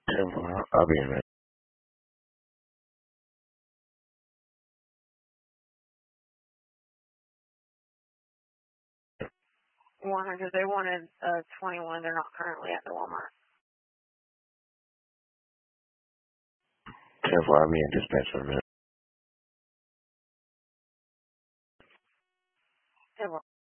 I'll be in a minute. 100. They wanted 21. They're not currently at the Walmart. 10-4, I'll be in dispatch in a minute.